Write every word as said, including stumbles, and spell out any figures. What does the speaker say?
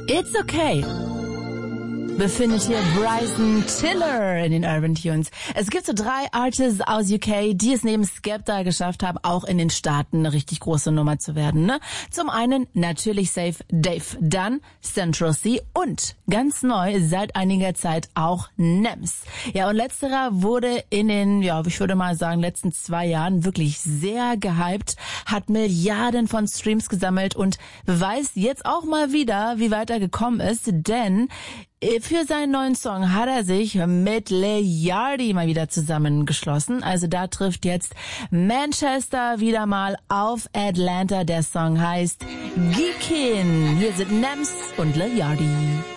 It's okay. Befindet hier Bryson Tiller in den Urban Tunes. Es gibt so drei Artists aus U K, die es neben Skepta geschafft haben, auch in den Staaten eine richtig große Nummer zu werden. Ne? Zum einen natürlich Safe Dave, dann Central C und ganz neu seit einiger Zeit auch Nems. Ja, und letzterer wurde in den, ja, ich würde mal sagen, letzten zwei Jahren wirklich sehr gehypt, hat Milliarden von Streams gesammelt und beweist jetzt auch mal wieder, wie weit er gekommen ist, denn für seinen neuen Song hat er sich mit Lil Yachty mal wieder zusammengeschlossen. Also da trifft jetzt Manchester wieder mal auf Atlanta. Der Song heißt Geekin. Hier sind Nems und Lil Yachty.